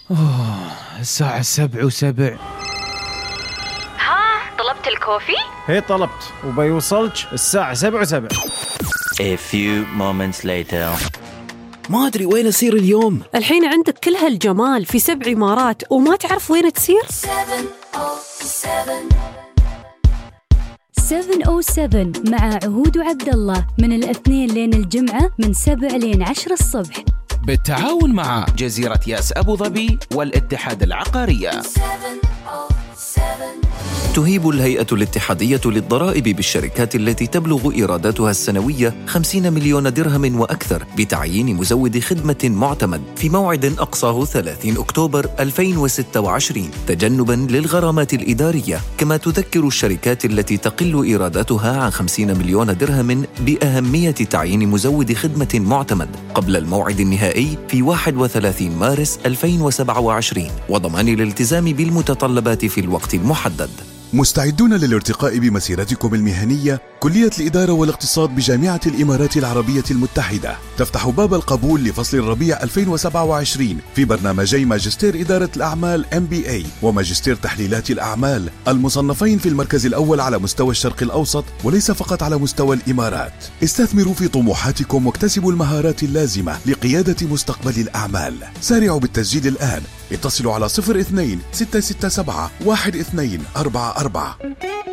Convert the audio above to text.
الساعة 7:07. ها طلبت الكوفي؟ هي طلبت وبيوصلك الساعة 7:07. A few moments later. ما أدري وين أسير اليوم. الحين عندك كل هالجمال في 7 إمارات وما تعرف وين تسير؟ 707 مع عهود وعبد الله من الاثنين لين الجمعة من 7 لين 10 الصبح بالتعاون مع جزيرة ياس أبو ظبي والاتحاد العقارية. تهيب الهيئة الاتحادية للضرائب بالشركات التي تبلغ إيراداتها السنوية 50 مليون درهم وأكثر بتعيين مزود خدمة معتمد في موعد أقصاه 30 أكتوبر 2026 تجنباً للغرامات الإدارية. كما تذكر الشركات التي تقل إيراداتها عن 50 مليون درهم بأهمية تعيين مزود خدمة معتمد قبل الموعد النهائي في 31 مارس 2027 وضمان الالتزام بالمتطلبات في الوقت المحدد. مستعدون للارتقاء بمسيرتكم المهنية؟ كلية الإدارة والاقتصاد بجامعة الإمارات العربية المتحدة تفتح باب القبول لفصل الربيع 2027 في برنامجي ماجستير إدارة الأعمال MBA وماجستير تحليلات الأعمال المصنفين في المركز الأول على مستوى الشرق الأوسط وليس فقط على مستوى الإمارات. استثمروا في طموحاتكم واكتسبوا المهارات اللازمة لقيادة مستقبل الأعمال. سارعوا بالتسجيل الآن. اتصلوا على 02 667 1244.